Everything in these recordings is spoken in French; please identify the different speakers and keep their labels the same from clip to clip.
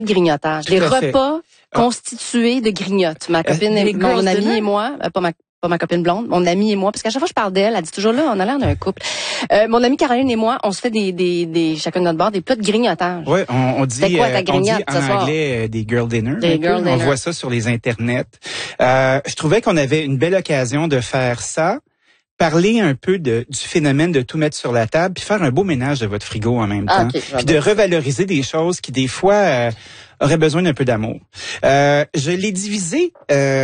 Speaker 1: grignotage. Les repas constitués de grignotes. Ma copine, mon amie et moi, pas ma copine blonde, mon amie et moi, parce qu'à chaque fois que je parle d'elle, elle dit toujours là, on a l'air d'un couple. Mon amie Caroline et moi, on se fait des chacun de notre bord, des plats de grignotage.
Speaker 2: Oui, on dit,
Speaker 1: c'est quoi ta grignote,
Speaker 2: on dit en anglais des girl dinner. On voit ça sur les internets. Je trouvais qu'on avait une belle occasion de faire ça. Parler un peu du phénomène de tout mettre sur la table, puis faire un beau ménage de votre frigo en même temps, puis de revaloriser des choses qui des fois auraient besoin d'un peu d'amour. Je l'ai divisé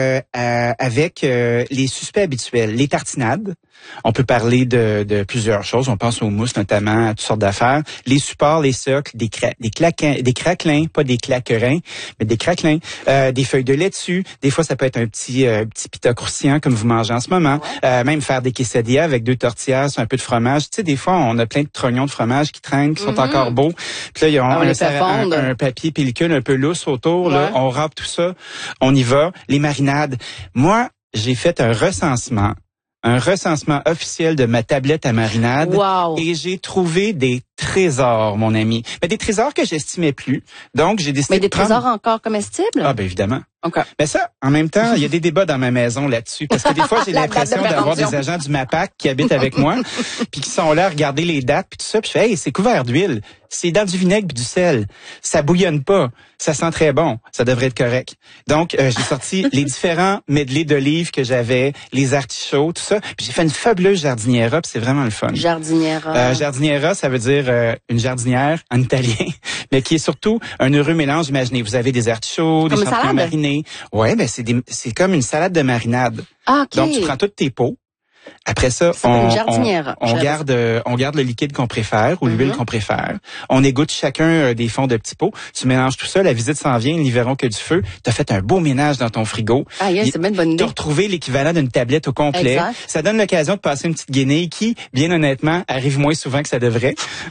Speaker 2: avec les suspects habituels, les tartinades. On peut parler de plusieurs choses. On pense aux mousses notamment, à toutes sortes d'affaires. Les supports, les socles, des craquelins, pas des claquerins, mais des craquelins, des feuilles de laitue. Des fois, ça peut être un petit pita croustillant comme vous mangez en ce moment. Même faire des quesadillas avec 2 tortillas, un peu de fromage. Tu sais, des fois, on a plein de trognons de fromage qui traînent, qui sont encore beaux. Puis là, il y a un papier pellicule un peu lousse autour. Là, on râpe tout ça. On y va. Les marinades. Moi, j'ai fait un recensement officiel de ma tablette à marinade.
Speaker 1: Wow.
Speaker 2: Et j'ai trouvé des trésors, mon ami. Mais des trésors que j'estimais plus. Donc, j'ai décidé de prendre...
Speaker 1: trésors encore comestibles?
Speaker 2: Ah, ben évidemment.
Speaker 1: Okay.
Speaker 2: Mais ça, en même temps, il y a des débats dans ma maison là-dessus. Parce que des fois, j'ai l'impression d'avoir des agents du MAPAC qui habitent avec moi, puis qui sont là à regarder les dates, puis tout ça. Puis je fais, hey, c'est couvert d'huile. C'est dans du vinaigre puis du sel. Ça bouillonne pas. Ça sent très bon. Ça devrait être correct. Donc, j'ai sorti les différents medley d'olives que j'avais, les artichauts, tout ça. Puis j'ai fait une fabuleuse jardiniera, puis c'est vraiment le fun.
Speaker 1: Jardiniera.
Speaker 2: Jardiniera, ça veut dire une jardinière en italien, mais qui est surtout un heureux mélange. Imaginez, vous avez des artichauts, des champignons marinés. Ouais, ben c'est comme une salade de marinade.
Speaker 1: Ah, OK.
Speaker 2: Donc, tu prends toutes tes pots. Après ça, on garde le liquide qu'on préfère ou l'huile qu'on préfère. On égoutte chacun des fonds de petits pots. Tu mélanges tout ça. La visite s'en vient. Ils n'y verront que du feu. Tu as fait un beau ménage dans ton frigo.
Speaker 1: Ah, c'est bien une bonne idée.
Speaker 2: Tu as retrouvé l'équivalent d'une tablette au complet.
Speaker 1: Exact.
Speaker 2: Ça donne l'occasion de passer une petite guenille qui, bien honnêtement, arrive moins souvent que ça devrait.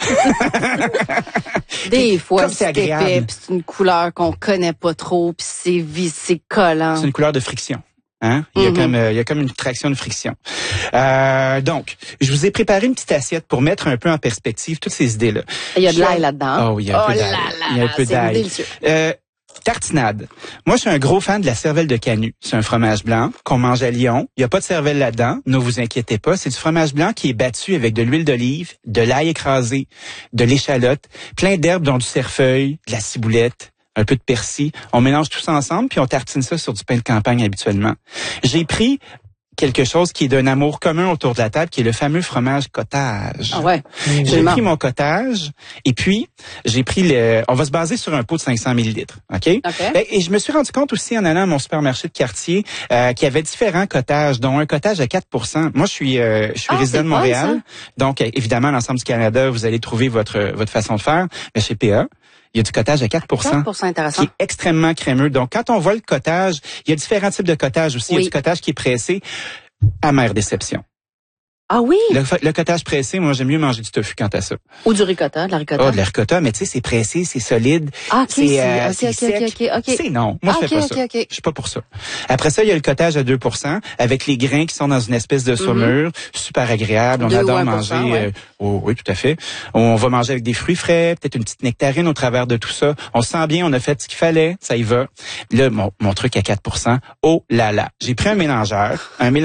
Speaker 1: Des fois,
Speaker 2: c'est agréable.
Speaker 1: C'est une couleur qu'on connaît pas trop, puis c'est collant.
Speaker 2: C'est une couleur de friction. Hein? Il y a comme une traction de friction. Donc, je vous ai préparé une petite assiette pour mettre un peu en perspective toutes ces idées-là.
Speaker 1: Il y a de l'ail là-dedans.
Speaker 2: Oh oui, il y a un peu d'ail. Il y a un peu d'ail. Tartinade. Moi, je suis un gros fan de la cervelle de Canut. C'est un fromage blanc qu'on mange à Lyon. Il n'y a pas de cervelle là-dedans. Ne vous inquiétez pas. C'est du fromage blanc qui est battu avec de l'huile d'olive, de l'ail écrasé, de l'échalote, plein d'herbes dont du cerfeuil, de la ciboulette, un peu de persil. On mélange tout ça ensemble, puis on tartine ça sur du pain de campagne habituellement. J'ai pris quelque chose qui est d'un amour commun autour de la table, qui est le fameux fromage cottage.
Speaker 1: Ah ouais.
Speaker 2: J'ai pris mon cottage, et puis j'ai pris on va se baser sur un pot de 500 millilitres, OK? Et je me suis rendu compte aussi en allant à mon supermarché de quartier qu'il y avait différents cottages, dont un cottage à 4%. Moi, je suis résident de Montréal, donc évidemment, l'ensemble du Canada, vous allez trouver votre façon de faire, mais chez PA, il y a du cottage à 4%.
Speaker 1: 4%, intéressant.
Speaker 2: Qui est extrêmement crémeux. Donc, quand on voit le cottage, il y a différents types de cottage aussi. Il y a du cottage qui est pressé. Amère déception.
Speaker 1: Ah oui?
Speaker 2: Le cottage pressé, moi, j'aime mieux manger du tofu quant à ça.
Speaker 1: Ou du ricotta, de la ricotta.
Speaker 2: Oh, de la ricotta, mais tu sais, c'est pressé, c'est solide.
Speaker 1: Ah, OK,
Speaker 2: c'est
Speaker 1: sec.
Speaker 2: C'est non. Moi, je fais pas ça. Je suis pas pour ça. Après ça, il y a le cottage à 2%, avec les grains qui sont dans une espèce de saumure, super agréable. On adore manger. Oui, tout à fait. On va manger avec des fruits frais, peut-être une petite nectarine au travers de tout ça. On se sent bien, on a fait ce qu'il fallait, ça y va. Là, mon truc à 4%, oh là là. J'ai pris un mélangeur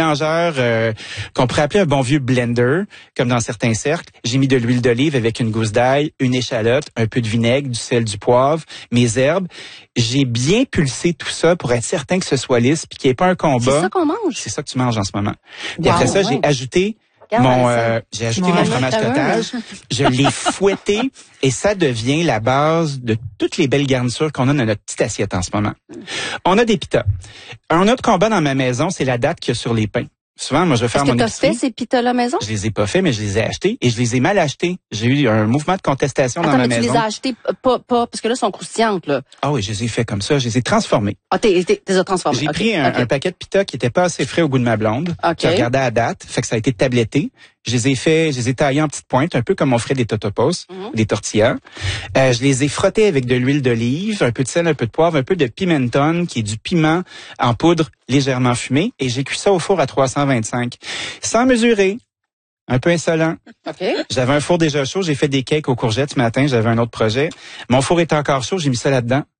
Speaker 2: qu'on pourrait appeler un bon vieux blender, comme dans certains cercles. J'ai mis de l'huile d'olive avec une gousse d'ail, une échalote, un peu de vinaigre, du sel, du poivre, mes herbes. J'ai bien pulsé tout ça pour être certain que ce soit lisse puis qu'il n'y ait pas un combat.
Speaker 1: C'est ça qu'on mange.
Speaker 2: C'est ça que tu manges en ce moment. Puis après ça, j'ai ajouté mon fromage cottage, je l'ai fouetté et ça devient la base de toutes les belles garnitures qu'on a dans notre petite assiette en ce moment. On a des pitas. Un autre combat dans ma maison, c'est la date qu'il y a sur les pains. Souvent, moi, je vais faire mon épicerie.
Speaker 1: Est-ce que tu as fait ces pitas-là maison?
Speaker 2: Je les ai pas fait, mais je les ai achetés et je les ai mal achetés. J'ai eu un mouvement de contestation dans ma maison.
Speaker 1: Tu les as achetés pas, parce que là, elles sont croustillantes, là.
Speaker 2: Ah oui, je les ai fait comme ça. Je les ai transformés.
Speaker 1: Ah, t'es transformés.
Speaker 2: J'ai pris un paquet de pitas qui était pas assez frais au goût de ma blonde. Qui regardait à date. Fait que ça a été tabletté. Je les ai taillés en petites pointes, un peu comme on ferait des totopos, des tortillas. Je les ai frottés avec de l'huile d'olive, un peu de sel, un peu de poivre, un peu de pimenton, qui est du piment en poudre légèrement fumé. Et j'ai cuit ça au four à 325. Sans mesurer. Un peu insolent. J'avais un four déjà chaud. J'ai fait des cakes aux courgettes ce matin. J'avais un autre projet. Mon four était encore chaud. J'ai mis ça là-dedans.